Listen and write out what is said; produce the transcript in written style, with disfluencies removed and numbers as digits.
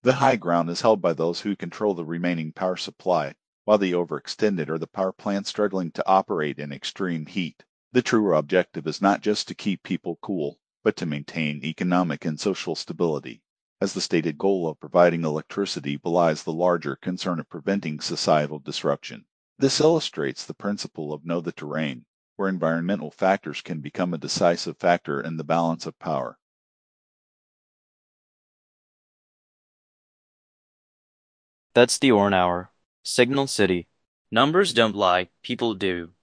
The high ground is held by those who control the remaining power supply, while the overextended are the power plants struggling to operate in extreme heat. The true objective is not just to keep people cool, but to maintain economic and social stability, as the stated goal of providing electricity belies the larger concern of preventing societal disruption. This illustrates the principle of know the terrain, where environmental factors can become a decisive factor in the balance of power. That's the Orn Hour. Signal City. Numbers don't lie, people do.